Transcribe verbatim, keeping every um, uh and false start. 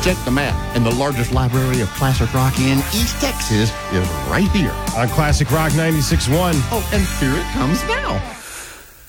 check the map, and the largest library of classic rock in East Texas is right here. On Classic Rock ninety-six point one. Oh, and here it comes now.